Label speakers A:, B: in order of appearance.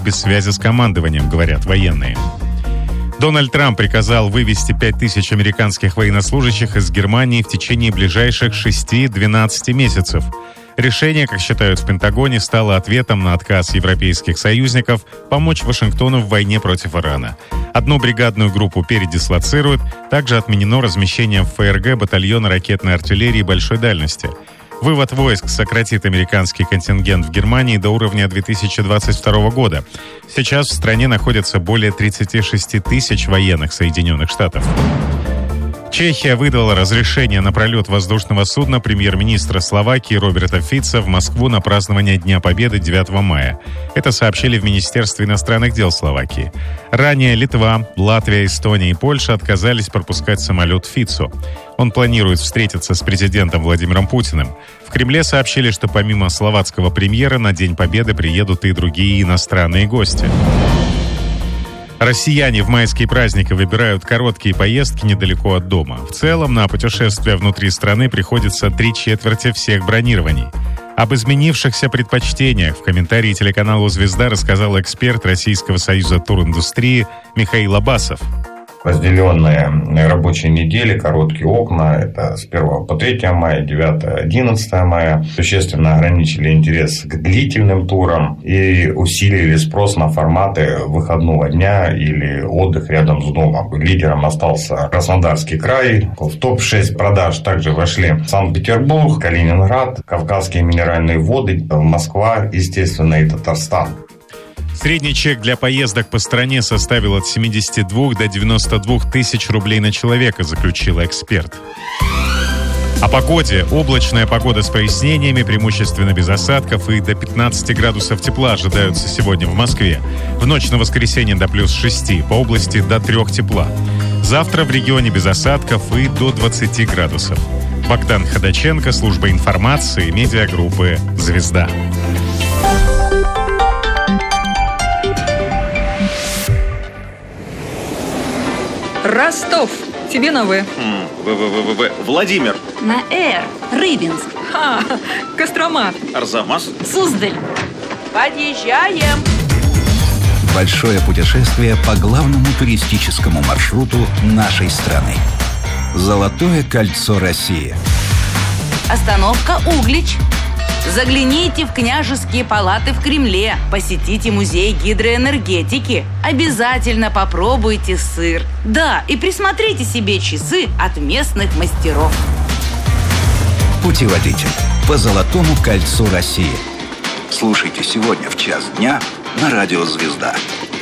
A: без связи с командованием, говорят военные. Дональд Трамп приказал вывести 5000 американских военнослужащих из Германии в течение ближайших 6-12 месяцев. Решение, как считают в Пентагоне, стало ответом на отказ европейских союзников помочь Вашингтону в войне против Ирана. Одну бригадную группу передислоцируют, также отменено размещение в ФРГ батальона ракетной артиллерии большой дальности. Вывод войск сократит американский контингент в Германии до уровня 2022 года. Сейчас в стране находится более 36 тысяч военных Соединенных Штатов. Чехия выдала разрешение на пролет воздушного судна премьер-министра Словакии Роберта Фица в Москву на празднование Дня Победы 9 мая. Это сообщили в Министерстве иностранных дел Словакии. Ранее Литва, Латвия, Эстония и Польша отказались пропускать самолет Фицу. Он планирует встретиться с президентом Владимиром Путиным. В Кремле сообщили, что помимо словацкого премьера на День Победы приедут и другие иностранные гости. Россияне в майские праздники выбирают короткие поездки недалеко от дома. В целом на путешествия внутри страны приходится 3/4 всех бронирований. Об изменившихся предпочтениях в комментарии телеканалу «Звезда» рассказал эксперт Российского союза туриндустрии Михаил Абасов.
B: Разделенные рабочие недели, короткие окна, это с 1 по 3 мая, 9-11 мая, существенно ограничили интерес к длительным турам и усилили спрос на форматы выходного дня или отдых рядом с домом. Лидером остался Краснодарский край. В топ-6 продаж также вошли Санкт-Петербург, Калининград, Кавказские минеральные воды, Москва, естественно, и Татарстан.
A: Средний чек для поездок по стране составил от 72 до 92 тысяч рублей на человека, заключил эксперт. О погоде. Облачная погода с прояснениями, преимущественно без осадков, и до 15 градусов тепла ожидаются сегодня в Москве. В ночь на воскресенье до плюс 6, по области до 3 тепла. Завтра в регионе без осадков и до 20 градусов. Богдан Ходаченко, служба информации, медиагруппы «Звезда».
C: Ростов. Тебе на В.
D: Владимир.
E: На Р. Рыбинск.
C: Кострома.
D: Арзамас.
E: Суздаль.
F: Подъезжаем.
G: Большое путешествие по главному туристическому маршруту нашей страны. Золотое кольцо России.
E: Остановка Углич. Загляните в княжеские палаты в Кремле. Посетите музей гидроэнергетики. Обязательно попробуйте сыр. Да, и присмотрите себе часы от местных мастеров.
G: Путеводитель по Золотому кольцу России. Слушайте сегодня в 1:00 дня на радио «Звезда».